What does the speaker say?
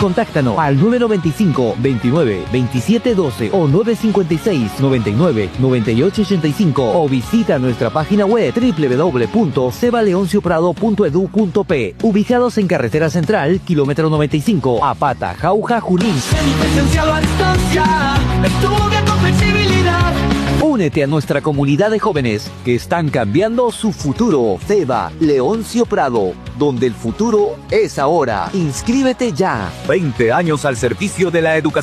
Contáctanos al 995 29 27 12 o 956 99 98 85 o visita nuestra página web www.cebaleoncioprado.edu.p, ubicados en Carretera Central, kilómetro 95, Apata, Jauja, Junín. Semipresencial o a distancia, estudia con flexibilidad. Únete a nuestra comunidad de jóvenes que están cambiando su futuro. Ceba Leoncio Prado, donde el futuro es ahora. Inscríbete ya. 20 años al servicio de la educación.